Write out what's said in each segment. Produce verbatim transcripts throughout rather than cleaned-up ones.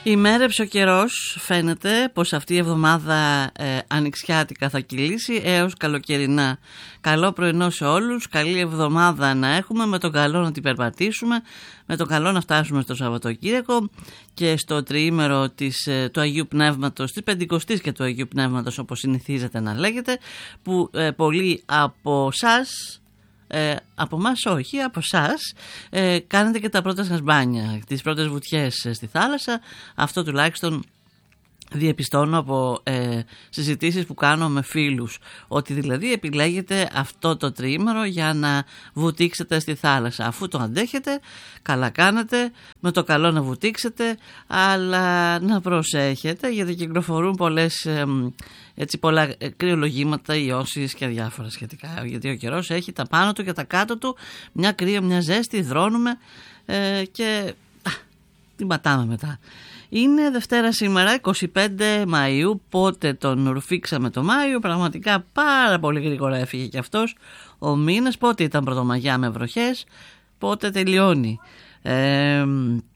Ημέρεψε ο καιρός, φαίνεται πως αυτή η εβδομάδα ε, ανοιξιάτικα θα κυλήσει έως καλοκαιρινά. Καλό πρωινό σε όλους, καλή εβδομάδα να έχουμε, με τον καλό να την περπατήσουμε, με τον καλό να φτάσουμε στο Σαββατοκύριακο και στο τριήμερο της, ε, του Αγίου Πνεύματος, της Πεντηκοστής και του Αγίου Πνεύματος, όπως συνηθίζεται να λέγεται, που ε, πολλοί από εσάς, Ε, από εμάς όχι, από εσάς ε, κάνετε και τα πρώτα σας μπάνια, τις πρώτες βουτιές στη θάλασσα. Αυτό τουλάχιστον διεπιστώνω από ε, συζητήσεις που κάνω με φίλους, ότι δηλαδή επιλέγετε αυτό το τριήμερο για να βουτήξετε στη θάλασσα. Αφού το αντέχετε, καλά κάνετε, με το καλό να βουτήξετε, αλλά να προσέχετε, γιατί κυκλοφορούν πολλές ε, έτσι, πολλά κρυολογήματα, ιώσεις και διάφορα σχετικά, γιατί ο καιρός έχει τα πάνω του και τα κάτω του, μια κρύο, μια ζέστη, δρώνουμε ε, και α, την πατάμε μετά. Είναι Δευτέρα σήμερα, εικοστή πέμπτη Μαΐου, πότε τον ρουφήξαμε το Μάιο, πραγματικά πάρα πολύ γρήγορα έφυγε και αυτός ο μήνας. Πότε ήταν Πρωτομαγιά με βροχές, πότε τελειώνει. Ε,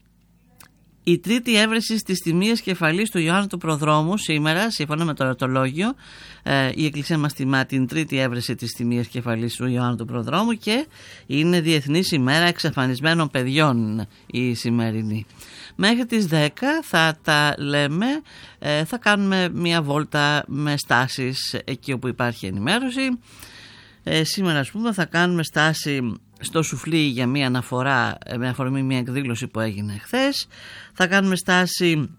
η τρίτη έβρεση στις τιμίες κεφαλής του Ιωάννου του Προδρόμου σήμερα, σύμφωνα με το ερωτολόγιο, ε, η Εκκλησία μας τιμά την τρίτη έβρεση της τιμίας κεφαλής του Ιωάννου του Προδρόμου και είναι Διεθνής ημέρα εξαφανισμένων παιδιών η σημερινή. Μέχρι τις δέκα θα τα λέμε, ε, θα κάνουμε μια βόλτα με στάσεις εκεί όπου υπάρχει ενημέρωση. Ε, σήμερα ας πούμε θα κάνουμε στάση στο Σουφλί για μια αναφορά, με αφορμή μια εκδήλωση που έγινε χθες. Θα κάνουμε στάση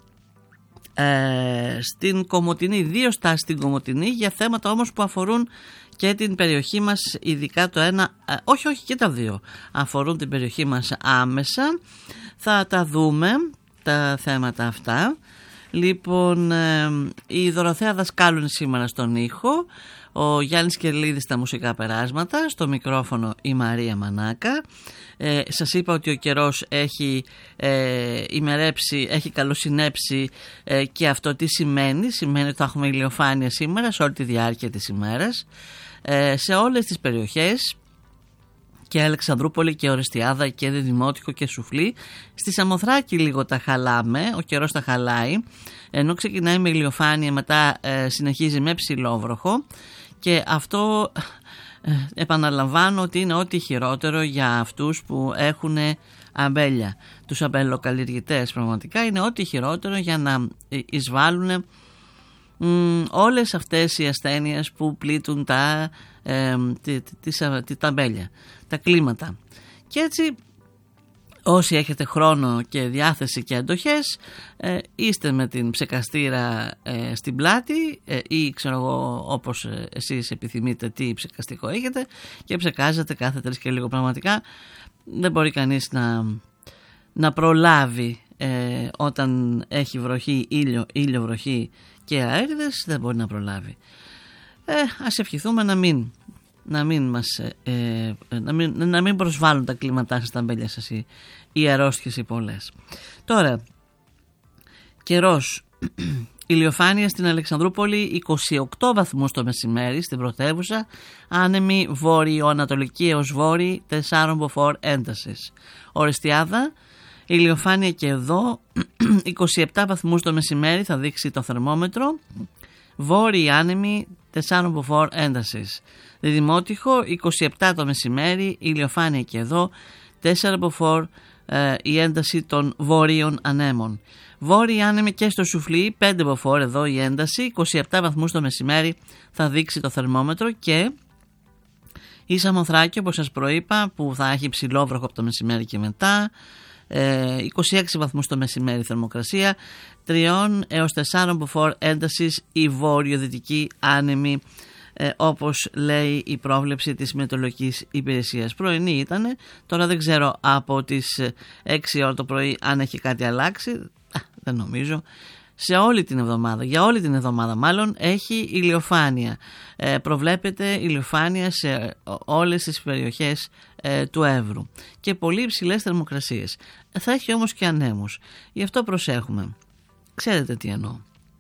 ε, στην Κομοτηνή, δύο στάσεις στην Κομοτηνή για θέματα όμως που αφορούν και την περιοχή μας, ειδικά το ένα, ε, όχι όχι και τα δύο αφορούν την περιοχή μας άμεσα. Θα τα δούμε τα θέματα αυτά. Λοιπόν, ε, η Δωροθέα Δασκάλου είναι σήμερα στον ήχο, ο Γιάννης Κερλίδης στα μουσικά περάσματα, στο μικρόφωνο η Μαρία Μανάκα. Ε, σας είπα ότι ο καιρός έχει ε, ημερέψει, έχει καλοσυνέψει ε, και αυτό τι σημαίνει. Σημαίνει ότι θα έχουμε ηλιοφάνεια σήμερα σε όλη τη διάρκεια της ημέρας, ε, σε όλες τις περιοχές, και Αλεξανδρούπολη και Ορεστιάδα και Δημότικο και Σουφλί. Στη Σαμοθράκη λίγο τα χαλάμε, ο καιρός τα χαλάει, ενώ ξεκινάει με ηλιοφάνεια, μετά ε, συνεχίζει με ψηλόβροχο, και αυτό ε, επαναλαμβάνω ότι είναι ό,τι χειρότερο για αυτούς που έχουν αμπέλια, τους αμπελοκαλλιεργητές. Πραγματικά είναι ό,τι χειρότερο για να εισβάλλουν Mm, όλες αυτές οι ασθένειες που πλήττουν τα, ε, τη, τη, τη, τα αμπέλια, τα κλίματα. Και έτσι όσοι έχετε χρόνο και διάθεση και αντοχές, ε, είστε με την ψεκαστήρα ε, στην πλάτη ε, ή ξέρω εγώ όπως εσείς επιθυμείτε τι ψεκαστικό έχετε, και ψεκάζετε κάθε τρεις και λίγο. Πραγματικά δεν μπορεί κανείς να, να προλάβει ε, όταν έχει βροχή, ήλιο, ήλιο βροχή και αέριδες, δεν μπορεί να προλάβει. Ε, ας ευχηθούμε να μην, να μην, μας, ε, να μην, να μην προσβάλλουν τα κλίματά σας, τα αμπέλια σας, οι, οι αρρώστιες οι πολλές. Τώρα, καιρός, ηλιοφάνεια στην Αλεξανδρούπολη είκοσι οκτώ βαθμούς το μεσημέρι στην πρωτεύουσα, άνεμη βόρειο-ανατολική έως βόρειη τεσσάρων μποφόρ έντασης. Ορεστιάδα, ηλιοφάνεια και εδώ, είκοσι επτά βαθμούς το μεσημέρι θα δείξει το θερμόμετρο, βόρειοι άνεμοι τεσσάρων μποφόρ έντασης. Διδημότυχο, είκοσι επτά το μεσημέρι, ηλιοφάνεια και εδώ, τέσσερα μποφόρ ε, η ένταση των βόρειων ανέμων. Βόρειοι άνεμοι και στο Σουφλί, πέντε μποφόρ εδώ η ένταση, είκοσι επτά βαθμούς το μεσημέρι θα δείξει το θερμόμετρο, και η Σαμοθράκη, όπως σας προείπα, που θα έχει ψηλόβροχο από το μεσημέρι και μετά, είκοσι έξι βαθμούς το μεσημέρι θερμοκρασία, τρία έως τέσσερα μποφόρ έντασης η βόρειο-δυτική άνεμη, ε, όπως λέει η πρόβλεψη της Μετεωρολογικής Υπηρεσίας. Πρωινή ήτανε, τώρα δεν ξέρω από τις έξι ώρα το πρωί αν έχει κάτι αλλάξει. Α, δεν νομίζω. Σε όλη την εβδομάδα, για όλη την εβδομάδα μάλλον, έχει ηλιοφάνεια. Ε, προβλέπεται ηλιοφάνεια σε όλες τις περιοχές ε, του Εύρου και πολύ υψηλές θερμοκρασίες. Θα έχει όμως και ανέμους. Γι' αυτό προσέχουμε. Ξέρετε τι εννοώ.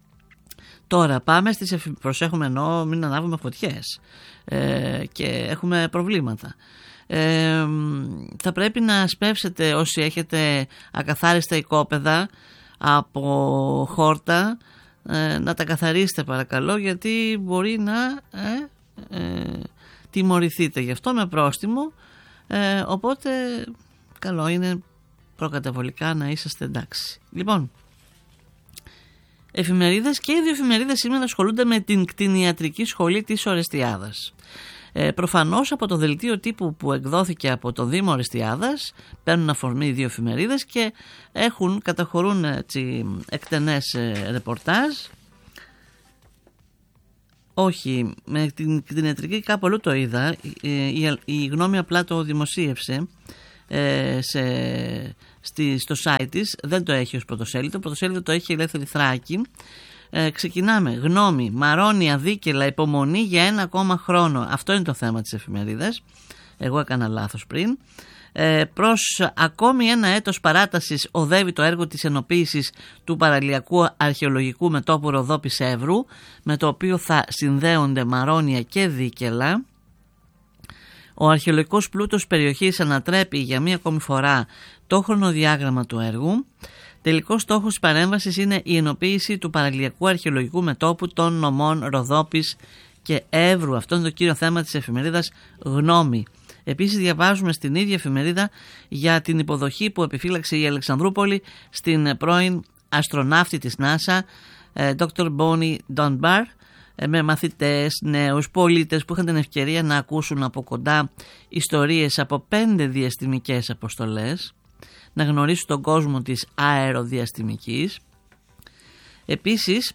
Τώρα πάμε στις εφη... προσέχουμε, εννοώ μην ανάβουμε φωτιές ε, και έχουμε προβλήματα. Ε, θα πρέπει να σπεύσετε όσοι έχετε ακαθάριστα οικόπεδα, από χόρτα, ε, να τα καθαρίσετε παρακαλώ, γιατί μπορεί να ε, ε, τιμωρηθείτε γι' αυτό με πρόστιμο, ε, οπότε καλό είναι προκαταβολικά να είσαστε εντάξει. Λοιπόν, εφημερίδες, και οι δύο εφημερίδες σήμερα ασχολούνται με την κτηνιατρική σχολή της Ορεστιάδας. Ε, προφανώς από το δελτίο τύπου που εκδόθηκε από το Δήμο Ορεστιάδας παίρνουν αφορμή οι δύο εφημερίδες και έχουν, καταχωρούν έτσι, εκτενές ε, ρεπορτάζ. Όχι, με την κτηνιατρική κάπου αλλού το είδα, ε, η, η Γνώμη απλά το δημοσίευσε ε, σε, στη, στο site της, δεν το έχει ως πρωτοσέλιδο, το πρωτοσέλιδο το έχει η Ελεύθερη Θράκη. Ε, ξεκινάμε. Γνώμη, Μαρόνια, δίκελα, υπομονή για ένα ακόμα χρόνο. Αυτό είναι το θέμα της εφημερίδας. Εγώ έκανα λάθος πριν. Ε, προς ακόμη ένα έτος παράτασης οδεύει το έργο της ενοποίησης του παραλιακού αρχαιολογικού μετώπου Ροδόπης Εύρου, με το οποίο θα συνδέονται Μαρόνια και δίκελα. Ο αρχαιολογικός πλούτος περιοχής ανατρέπει για μία ακόμη φορά το χρονοδιάγραμμα του έργου. Τελικός στόχος της παρέμβασης είναι η ενοποίηση του παραλιακού αρχαιολογικού μετώπου των νομών Ροδόπης και Εύρου. Αυτό είναι το κύριο θέμα της εφημερίδας Γνώμη. Επίσης διαβάζουμε στην ίδια εφημερίδα για την υποδοχή που επιφύλαξε η Αλεξανδρούπολη στην πρώην αστροναύτη της NASA, Δόκτωρ Bonnie Dunbar, με μαθητές, νέους, πολίτες που είχαν την ευκαιρία να ακούσουν από κοντά ιστορίες από πέντε διαστημικές αποστολές, να γνωρίσουν τον κόσμο της αεροδιαστημικής. Επίσης,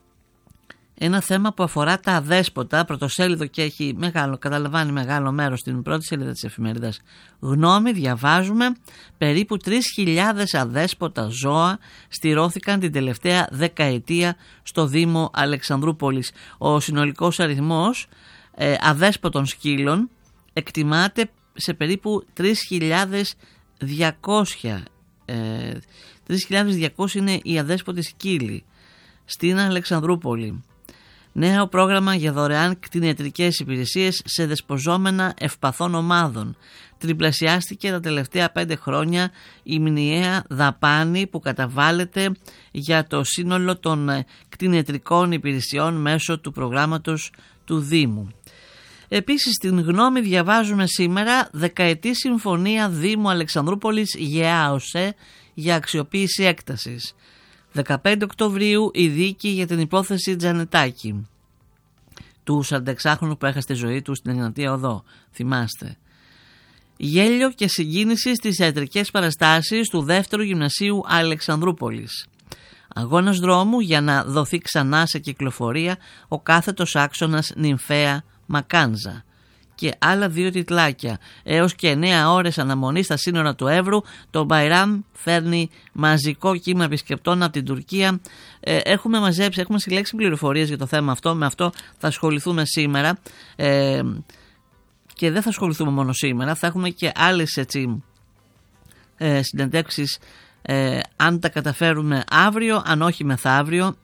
ένα θέμα που αφορά τα αδέσποτα, πρωτοσέλιδο και έχει μεγάλο, καταλαμβάνει μεγάλο μέρος στην πρώτη σελίδα της εφημερίδας Γνώμη, διαβάζουμε περίπου τρεις χιλιάδες αδέσποτα ζώα στηρώθηκαν την τελευταία δεκαετία στο Δήμο Αλεξανδρούπολης. Ο συνολικός αριθμός ε, αδέσποτων σκύλων εκτιμάται σε περίπου τρεις χιλιάδες διακόσια. Ε, τρεις χιλιάδες διακόσια είναι οι αδέσποτοι σκύλοι στην Αλεξανδρούπολη. Νέο πρόγραμμα για δωρεάν κτηνιατρικές υπηρεσίες σε δεσποζόμενα ευπαθών ομάδων. Τριπλασιάστηκε τα τελευταία πέντε χρόνια η μηνιαία δαπάνη που καταβάλλεται για το σύνολο των κτηνιατρικών υπηρεσιών μέσω του προγράμματος του Δήμου. Επίσης στην Γνώμη διαβάζουμε σήμερα δεκαετή συμφωνία Δήμου Αλεξανδρούπολης ΓΕΑΟΣΕ για αξιοποίηση έκτασης. δεκαπέντε Οκτωβρίου η δίκη για την υπόθεση Τζανετάκη, του σαρανταεξάχρονου που έχασε τη ζωή του στην Εγνατία Οδό, θυμάστε. Γέλιο και συγκίνηση στις ιατρικές παραστάσεις του δεύτερου γυμνασίου Αλεξανδρούπολης. Αγώνας δρόμου για να δοθεί ξανά σε κυκλοφορία ο κάθετος άξονας Νυμφαία Μακάνζα. Και άλλα δύο τιτλάκια. Έως και εννέα ώρες αναμονή στα σύνορα του Εύρου. Το Μπαϊράμ φέρνει μαζικό κύμα επισκεπτών από την Τουρκία. Ε, έχουμε μαζέψει, έχουμε συλλέξει πληροφορίες για το θέμα αυτό. Με αυτό θα ασχοληθούμε σήμερα. Ε, και δεν θα ασχοληθούμε μόνο σήμερα. Θα έχουμε και άλλες έτσι, ε, συνεντεύξεις ε, αν τα καταφέρουμε αύριο, αν όχι μεθαύριο.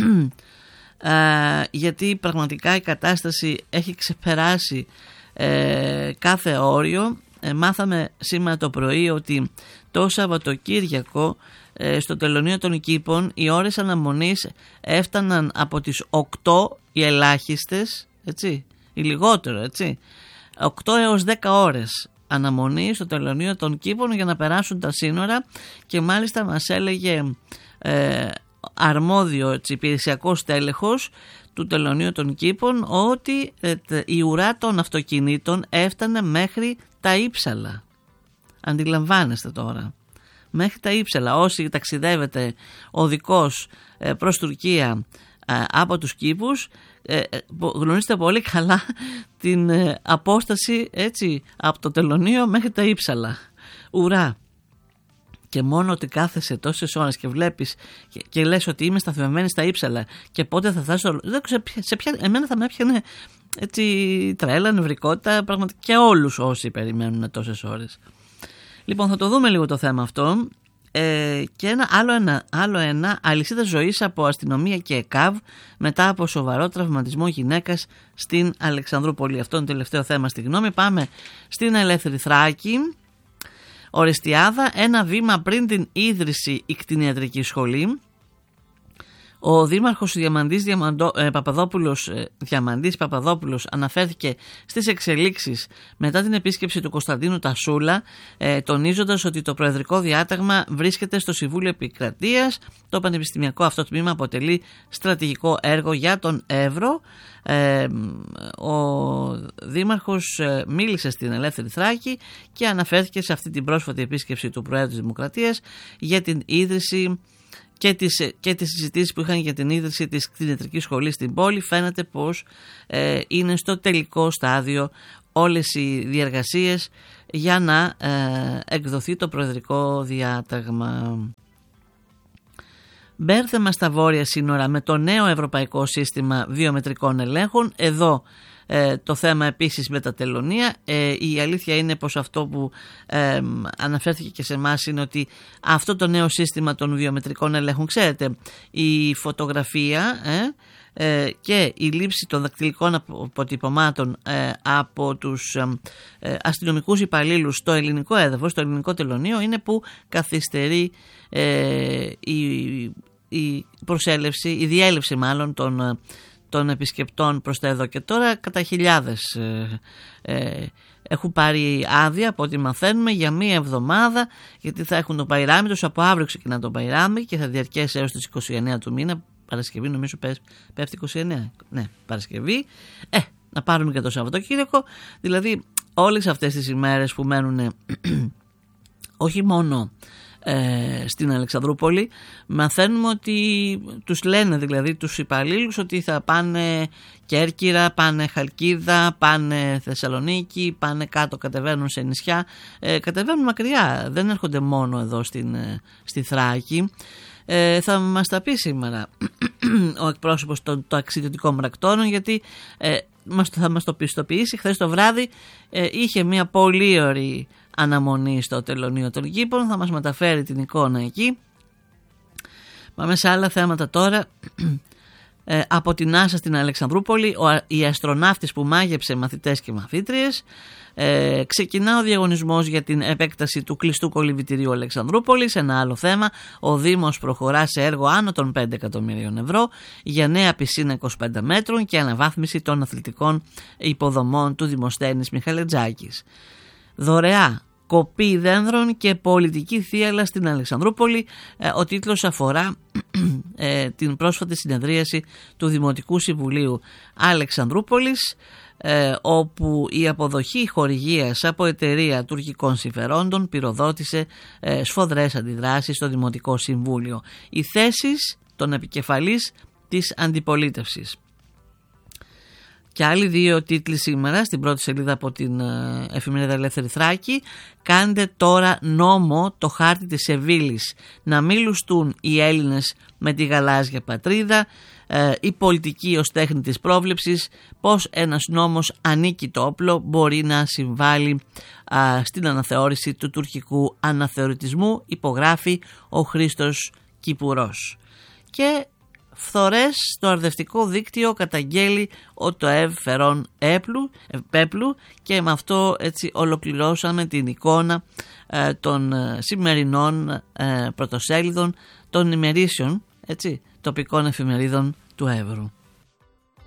Ε, γιατί πραγματικά η κατάσταση έχει ξεπεράσει ε, κάθε όριο. Ε, μάθαμε σήμερα το πρωί ότι το Σαββατοκύριακο ε, στο τελωνείο των Κήπων οι ώρες αναμονής έφταναν από τις οκτώ οι ελάχιστες, έτσι, οι λιγότερο, έτσι, οκτώ έως δέκα ώρες αναμονή στο τελωνείο των Κήπων για να περάσουν τα σύνορα. Και μάλιστα μας έλεγε ε, αρμόδιο έτσι, υπηρεσιακός τέλεχος του τελωνείου των Κήπων ότι ε, η ουρά των αυτοκινήτων έφτανε μέχρι τα Ύψαλα. Αντιλαμβάνεστε τώρα, μέχρι τα Ύψαλα. Όσοι ταξιδεύετε οδικός ε, προς Τουρκία ε, από τους Κήπους, ε, γνωρίζετε πολύ καλά την ε, απόσταση έτσι, από το τελωνείο μέχρι τα Ύψαλα. Ουρά. Και μόνο ότι κάθεσαι τόσες ώρες και βλέπεις και, και λες ότι είμαι σταθμευμένη στα Ύψαλα και πότε θα φτάσω. Δεν ξέρω σε ποια. Εμένα θα με έπιανε έτσι τρέλα, νευρικότητα, πραγματικά και όλους όσοι περιμένουν τόσες ώρες. Λοιπόν, θα το δούμε λίγο το θέμα αυτό. Ε, και ένα άλλο, ένα άλλο ένα αλυσίδα ζωής από αστυνομία και ΕΚΑΒ μετά από σοβαρό τραυματισμό γυναίκας στην Αλεξανδρούπολη. Αυτό είναι το τελευταίο θέμα στη Γνώμη. Πάμε στην Ελεύθερη Θράκη. Ορεστιάδα, ένα βήμα πριν την ίδρυση η κτηνιατρική σχολή. Ο Δήμαρχος Διαμαντής, Διαμαντο, ε, Παπαδόπουλος, ε, Διαμαντής Παπαδόπουλος αναφέρθηκε στις εξελίξεις μετά την επίσκεψη του Κωνσταντίνου Τασούλα, ε, τονίζοντας ότι το προεδρικό διάταγμα βρίσκεται στο Συμβούλιο Επικρατείας. Το πανεπιστημιακό αυτό τμήμα αποτελεί στρατηγικό έργο για τον Εύρο. Ε, ο Δήμαρχος ε, μίλησε στην Ελεύθερη Θράκη και αναφέρθηκε σε αυτή την πρόσφατη επίσκεψη του Προέδρου της Δημοκρατίας για την ίδρυση και τις, και τις συζητήσεις που είχαν για την ίδρυση της κτηνιατρικής σχολής στην πόλη. Φαίνεται πως ε, είναι στο τελικό στάδιο όλες οι διεργασίες για να ε, εκδοθεί το προεδρικό διάταγμα. Μπέρδεμα στα βόρεια σύνορα με το νέο ευρωπαϊκό σύστημα βιομετρικών ελέγχων. Εδώ ε, το θέμα επίσης με τα τελωνία. Ε, η αλήθεια είναι πως αυτό που ε, αναφέρθηκε και σε εμάς είναι ότι αυτό το νέο σύστημα των βιομετρικών ελέγχων, ξέρετε, η φωτογραφία ε, ε, και η λήψη των δακτυλικών αποτυπωμάτων ε, από τους ε, αστυνομικούς υπαλλήλους στο ελληνικό έδαφος, στο ελληνικό τελωνίο, είναι που καθυστερεί ε, η, η προσέλευση, η διέλευση μάλλον των των επισκεπτών προς τα εδώ και τώρα. Κατά χιλιάδες ε, ε, έχουν πάρει άδεια από ό,τι μαθαίνουμε για μία εβδομάδα, γιατί θα έχουν το παϊράμι τους. Από αύριο ξεκινά το παϊράμι και θα διαρκέσει έως τις είκοσι εννέα του μήνα. Παρασκευή νομίζω πέφτει είκοσι εννέα. Ναι, Παρασκευή. Ε, να πάρουμε και το Σαββατοκύριακο. Δηλαδή όλες αυτές τις ημέρες που μένουν όχι μόνο Ε, στην Αλεξανδρούπολη, μαθαίνουμε ότι τους λένε δηλαδή τους υπαλλήλους ότι θα πάνε Κέρκυρα, πάνε Χαλκίδα, πάνε Θεσσαλονίκη, πάνε κάτω, κατεβαίνουν σε νησιά, ε, κατεβαίνουν μακριά, δεν έρχονται μόνο εδώ στην, στη Θράκη. Ε, θα μας τα πει σήμερα ο εκπρόσωπος των ταξιδιωτικών πρακτόρων, γιατί ε, μας, θα μας το πιστοποιήσει. Χθες το βράδυ ε, είχε μια πολύ ωραία αναμονή στο τελωνείο των Κήπων, θα μας μεταφέρει την εικόνα εκεί. Πάμε σε άλλα θέματα τώρα. Ε, από την Άσα στην Αλεξανδρούπολη, ο, η αστροναύτης που μάγεψε μαθητές και μαθήτριες. Ε, ξεκινά ο διαγωνισμός για την επέκταση του κλειστού κολυμβητηρίου Αλεξανδρούπολης. Ένα άλλο θέμα, ο Δήμος προχωρά σε έργο άνω των πέντε εκατομμυρίων ευρώ για νέα πισίνα είκοσι πέντε μέτρων και αναβάθμιση των αθλητικών υποδομών του Δημοσθένης Μιχαλετζάκης. Δωρεά κοπή δένδρων και πολιτική θύελλα στην Αλεξανδρούπολη. Ε, ο τίτλος αφορά ε, την πρόσφατη συνεδρίαση του Δημοτικού Συμβουλίου Αλεξανδρούπολης, ε, όπου η αποδοχή χορηγίας από εταιρεία τουρκικών συμφερόντων πυροδότησε ε, σφοδρές αντιδράσεις στο Δημοτικό Συμβούλιο. Οι θέσεις των επικεφαλής της αντιπολίτευσης. Και άλλοι δύο τίτλοι σήμερα στην πρώτη σελίδα από την εφημερίδα Ελεύθερη Θράκη. Κάντε τώρα νόμο το χάρτη της Σεβίλης. Να μην λουστούν οι Έλληνες με τη γαλάζια πατρίδα. Ε, η πολιτική ως τέχνη της πρόβλεψης. Πώς ένας νόμος ανίκητο όπλο μπορεί να συμβάλλει α, στην αναθεώρηση του τουρκικού αναθεωρητισμού. Υπογράφει ο Χρήστος Κυπουρός. Και φθορές στο αρδευτικό δίκτυο καταγγέλει ο ΤΟΕΒ Φερών Πέπλου, και με αυτό έτσι ολοκληρώσαμε την εικόνα ε, των ε, σημερινών ε, πρωτοσέλιδων των ημερήσεων έτσι, τοπικών εφημερίδων του Εύρου.